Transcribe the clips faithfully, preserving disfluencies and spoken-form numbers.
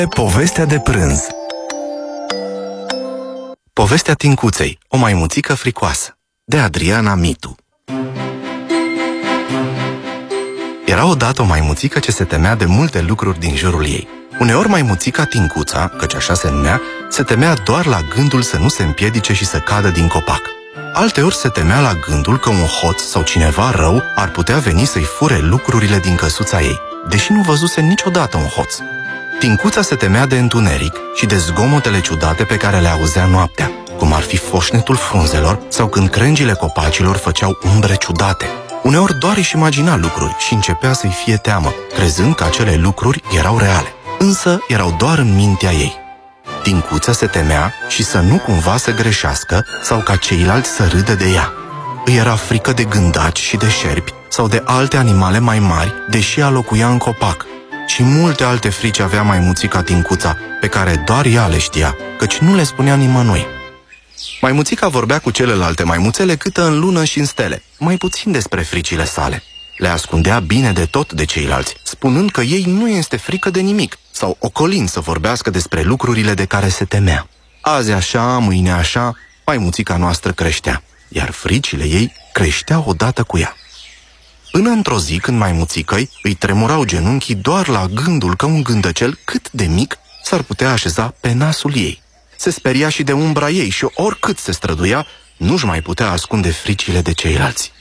Povestea de prânz. Povestea Tincuței, o maimuțică fricoasă, de Adriana Mitu. Era odată o maimuțică ce se temea de multe lucruri din jurul ei. Uneori maimuțica Tincuța, căci așa se numea, se temea doar la gândul să nu se împiedice și să cadă din copac. Alteori se temea la gândul că un hoț sau cineva rău ar putea veni să-i fure lucrurile din căsuța ei, deși nu văzuse niciodată un hoț. Tincuța se temea de întuneric și de zgomotele ciudate pe care le auzea noaptea, cum ar fi foșnetul frunzelor sau când crengile copacilor făceau umbre ciudate. Uneori doar își imagina lucruri și începea să-i fie teamă, crezând că acele lucruri erau reale, însă erau doar în mintea ei. Tincuța se temea și să nu cumva să greșească sau ca ceilalți să râdă de ea. Îi era frică de gândaci și de șerpi sau de alte animale mai mari, deși ea locuia în copac. Și multe alte frici avea maimuțica Tincuța, pe care doar ea le știa, căci nu le spunea nimănui. Maimuțica vorbea cu celelalte maimuțele câtă în lună și în stele, mai puțin despre fricile sale. Le ascundea bine de tot de ceilalți, spunând că ei nu este frică de nimic, sau ocolind să vorbească despre lucrurile de care se temea. Azi așa, mâine așa, maimuțica noastră creștea, iar fricile ei creșteau odată cu ea. Până într-o zi, când maimuțicăi îi tremurau genunchii doar la gândul că un gândăcel cât de mic s-ar putea așeza pe nasul ei. Se speria și de umbra ei și oricât se străduia, nu-și mai putea ascunde fricile de ceilalți.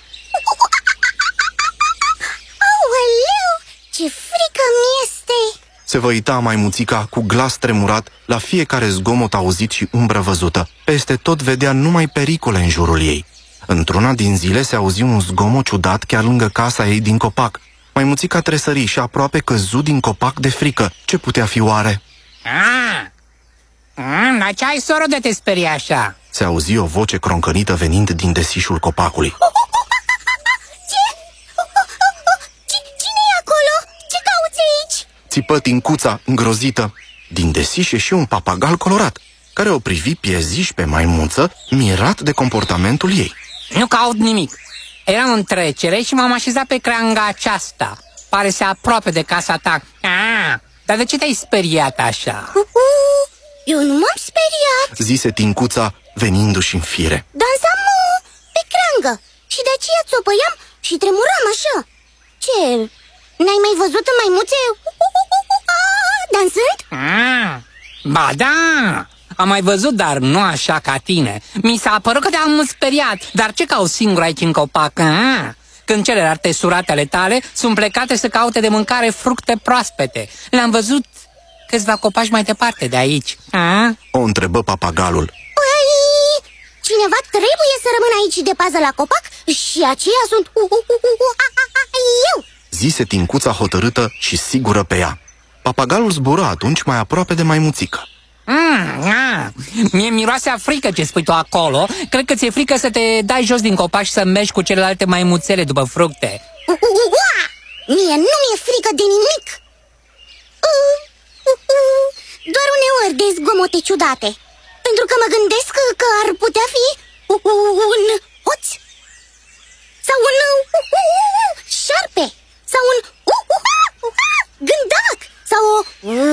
Aoleu, ce frică mi-este! Se văita maimuțica cu glas tremurat la fiecare zgomot auzit și umbră văzută. Peste tot vedea numai pericole în jurul ei. Într-una din zile se auzi un zgomot ciudat chiar lângă casa ei din copac. Maimuțica tresări și aproape căzu din copac de frică. Ce putea fi oare? Ah! Mm, dar ce ai, soro, de te sperii așa? Se auzi o voce croncănită venind din desișul copacului. Ce? Cine e acolo? Ce cauți aici? Țipă Tincuța, îngrozită. Din desiș ieși un papagal colorat, care o privi pieziș pe maimuță, mirat de comportamentul ei. Nu caut nimic. Eram în trecere și m-am așezat pe creanga aceasta. Pare să aproape de casa ta. Ah, dar de ce te-ai speriat așa? Eu nu m-am speriat, zise Tincuța, venindu-și în fire. Dansam uh, pe creangă și de aceea țopăiam și tremuram așa. Ce? N-ai mai văzut în maimuțe dansând? Ah, ba da! Am mai văzut, dar nu așa ca tine. Mi s-a părut că te-am speriat. Dar ce cauți singur aici în copac? Ah, când celelalte surate ale tale sunt plecate să caute de mâncare fructe proaspete. Le-am văzut câțiva copaci mai departe de aici. Ah? O întrebă papagalul. Păi, cineva trebuie să rămână aici de pază la copac și aceia sunt eu, zise Tincuța hotărâtă și sigură pe ea. Papagalul zbură atunci mai aproape de maimuțică. Mm, ah, mie miroase a frică ce spui tu acolo. Cred că ți-e frică să te dai jos din copac și să mergi cu celelalte maimuțele după fructe. Mie nu mi-e frică de nimic. Doar uneori de zgomote ciudate, pentru că mă gândesc că ar putea fi un hoț sau un șarpe sau un gândac sau o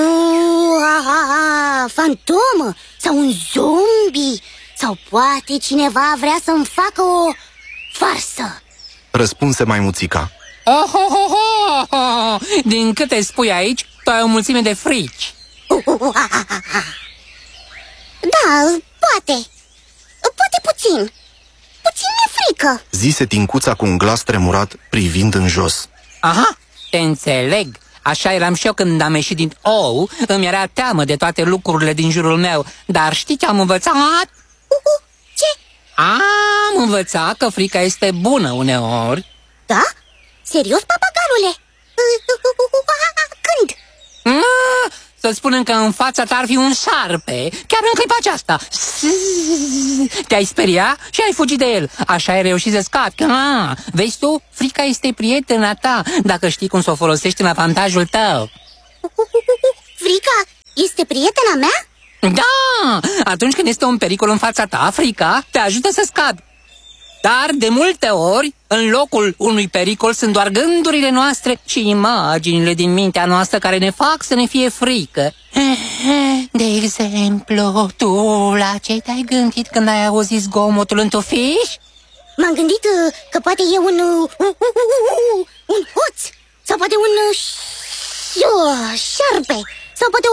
fantomă sau un zombie sau poate cineva vrea să-mi facă o farsă, răspunse maimuțica. Oh, oh, oh, oh. Din câte spui aici, tu ai o mulțime de frici. Da, poate. Poate puțin. Puțin mi-e frică, zise Tincuța cu un glas tremurat, privind în jos. Aha, te înțeleg. Așa eram și eu când am ieșit din ou. Îmi era teamă de toate lucrurile din jurul meu. Dar știi ce am învățat? Ce? Am învățat că frica este bună uneori. Da? Serios, papagalule? Când? Ah, să spunem că în fața ta ar fi un șarpe, chiar în clipa aceasta. Te-ai speria și ai fugit de el. Așa ai reușit să scapi. Ah, vezi tu? Frica este prietena ta, dacă știi cum să o folosești în avantajul tău. Frica este prietena mea? Da! Atunci când este un pericol în fața ta, frica te ajută să scapi. Dar, de multe ori, în locul unui pericol sunt doar gândurile noastre și imaginile din mintea noastră care ne fac să ne fie frică. De exemplu, tu la ce te-ai gândit când ai auzit zgomotul în tufiș? M-am gândit uh, că poate e un... Uh, uh, uh, uh, un hoț. Sau poate un... Uh, șarpe. Sau poate